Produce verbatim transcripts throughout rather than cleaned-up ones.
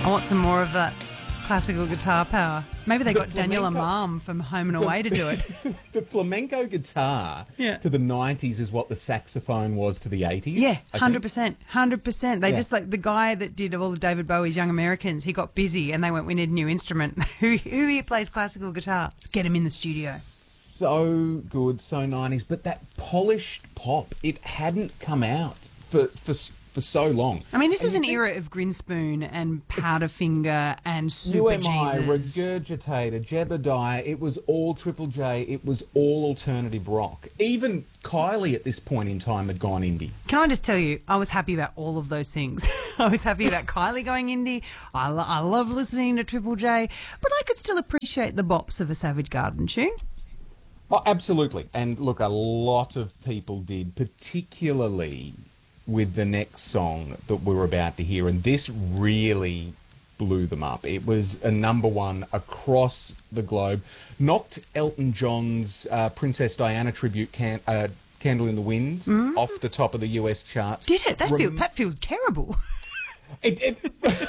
I want some more of that classical guitar power. Maybe they The got Daniel flamenco- Amam from Home and Away to do it. The flamenco guitar Yeah. to the nineties is what the saxophone was to the eighties. Yeah, I one think. hundred percent. one hundred percent. They Yeah. just, like, the guy that did all of David Bowie's Young Americans, he got busy and they went, we need a new instrument. who, who here plays classical guitar? Let's get him in the studio. So good, so nineties. But that polished pop, it hadn't come out for for, for so long. I mean, this And is you an think era of Grinspoon and Powderfinger and U Super M I, Jesus. Regurgitator, Jebediah, it was all Triple J, it was all alternative rock. Even Kylie at this point in time had gone indie. Can I just tell you, I was happy about all of those things. I was happy about Kylie going indie. I, lo- I love listening to Triple J, but I could still appreciate the bops of a Savage Garden tune. Oh, absolutely. And look, a lot of people did, particularly with the next song that we're about to hear. And this really blew them up. It was a number one across the globe. Knocked Elton John's uh, Princess Diana tribute can- uh, Candle in the Wind Mm. off the top of the U S charts. Did it? That, Rem- feel, that feels terrible. It, it,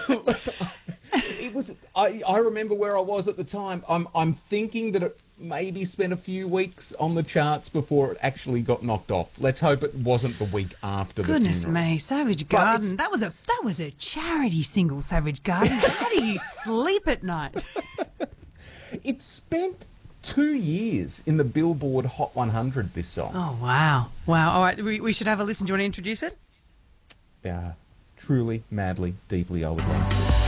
it was. I, I remember where I was at the time. I'm I'm thinking that it maybe spent a few weeks on the charts before it actually got knocked off. Let's hope it wasn't the week after. Goodness the funeral. me, Savage But Garden. it's- That was a that was a charity single, Savage Garden. How do you sleep at night? It spent two years in the Billboard Hot one hundred. This song. Oh wow, wow! All right, we, we should have a listen. Do you want to introduce it? Uh, truly, madly, deeply Oliver Glenn.